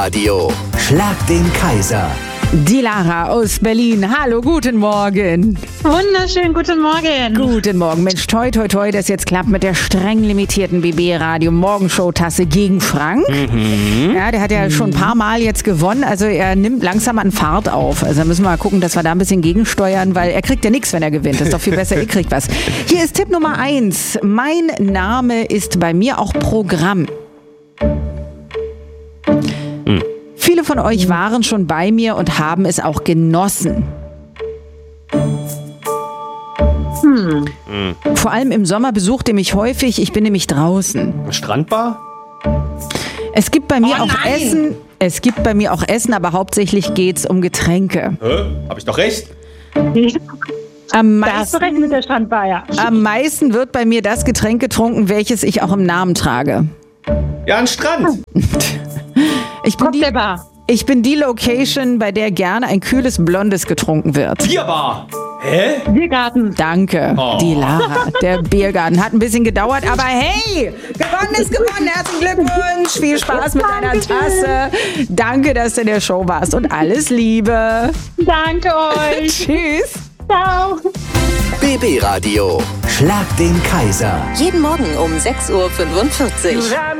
Radio. Schlag den Kaiser. Die Lara aus Berlin. Hallo, guten Morgen. Wunderschönen guten Morgen. Guten Morgen. Mensch, toi, toi, toi, dass jetzt klappt mit der streng limitierten BB-Radio-Morgenshow-Tasse gegen Frank. Ja, der hat ja schon ein paar Mal jetzt gewonnen. Also er nimmt langsam an Fahrt auf. Also müssen wir mal gucken, dass wir da ein bisschen gegensteuern, weil er kriegt ja nichts, wenn er gewinnt. Das ist doch viel besser, ihr kriegt was. Hier ist Tipp Nummer 1. Mein Name ist bei mir auch Programm. Viele von euch waren schon bei mir und haben es auch genossen. Vor allem im Sommer besucht ihr mich häufig. Ich bin nämlich draußen. Strandbar? Es gibt bei mir auch Essen. Es gibt bei mir auch Essen, aber hauptsächlich geht's um Getränke. Hab ich doch recht? Am Da hast du recht mit der Strandbar, ja. meisten wird bei mir das Getränk getrunken, welches ich auch im Namen trage. Ja, ein Strand. Ich bin die Location, bei der gerne ein kühles Blondes getrunken wird. Bierbar. Hä? Biergarten. Danke, die Lara. Der Biergarten hat ein bisschen gedauert, aber hey, gewonnen ist gewonnen. Herzlichen Glückwunsch. Viel Spaß mit deiner Tasse. Danke, dass du in der Show warst und alles Liebe. Danke euch. Tschüss. Ciao. BB Radio. Schlag den Kaiser. Jeden Morgen um 6:45 Uhr.